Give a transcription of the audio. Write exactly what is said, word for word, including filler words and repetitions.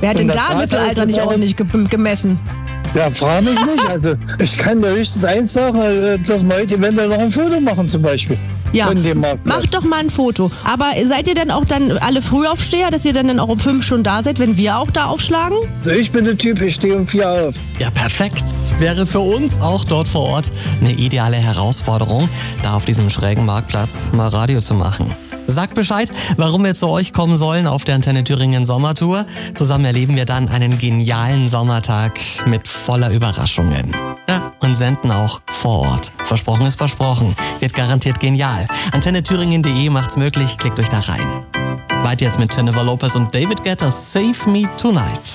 Wer hat Und denn das da im Rad Mittelalter ist nicht auch- ordentlich ge- gemessen? Ja, frage mich nicht. Also ich kann dir höchstens eins sagen, äh, dass wir heute eventuell noch ein Foto machen zum Beispiel. Ja, Von dem Marktplatz. macht doch mal ein Foto. Aber seid ihr dann auch dann alle Frühaufsteher, dass ihr dann, dann auch um fünf schon da seid, wenn wir auch da aufschlagen? Also ich bin der Typ, ich stehe um vier auf. Ja, perfekt. Wäre für uns auch dort vor Ort eine ideale Herausforderung, da auf diesem schrägen Marktplatz mal Radio zu machen. Sagt Bescheid, warum wir zu euch kommen sollen auf der Antenne Thüringen Sommertour. Zusammen erleben wir dann einen genialen Sommertag mit voller Überraschungen. Ja, und senden auch vor Ort. Versprochen ist versprochen. Wird garantiert genial. antenne thüringen punkt de macht's möglich. Klickt euch da rein. Weiter jetzt mit Jennifer Lopez und David Guetta, Save Me Tonight.